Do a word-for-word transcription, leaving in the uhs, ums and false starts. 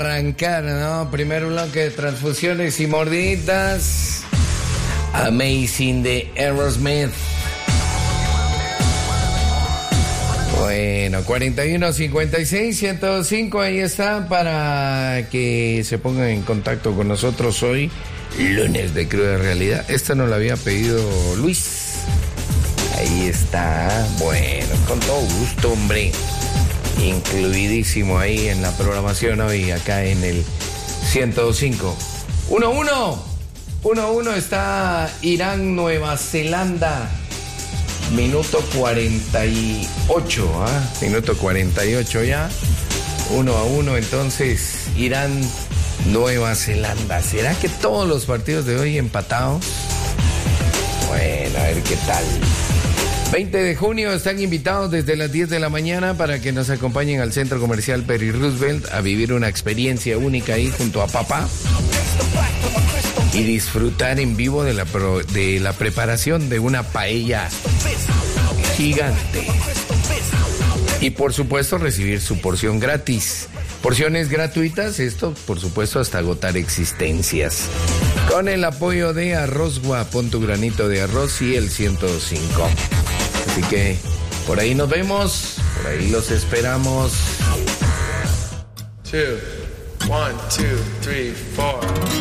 Arrancar, ¿no? Primer bloque de transfusiones y mordidas. Amazing de Aerosmith. Bueno, cuarenta y uno cincuenta y seis ciento cinco, ahí está, para que se pongan en contacto con nosotros hoy, lunes de Cruda Realidad. Esta nos la había pedido Luis. Ahí está, bueno, con todo gusto, hombre. Incluidísimo ahí en la programación hoy, acá en el ciento cinco. uno uno. uno uno está Irán, Nueva Zelanda. Minuto cuarenta y ocho, ¿ah? Minuto cuarenta y ocho ya. uno a uno, entonces, Irán, Nueva Zelanda. ¿Será que todos los partidos de hoy empatados? Bueno, a ver qué tal. veinte de junio están invitados desde las diez de la mañana para que nos acompañen al Centro Comercial Perry Roosevelt a vivir una experiencia única ahí junto a papá y disfrutar en vivo de la, pro, de la preparación de una paella gigante. Y por supuesto recibir su porción gratis. Porciones gratuitas, esto por supuesto hasta agotar existencias. Con el apoyo de Arrozgua, pon tu granito de arroz y el ciento cinco. Así que por ahí nos vemos, por ahí los esperamos. Two, one, two, three, four.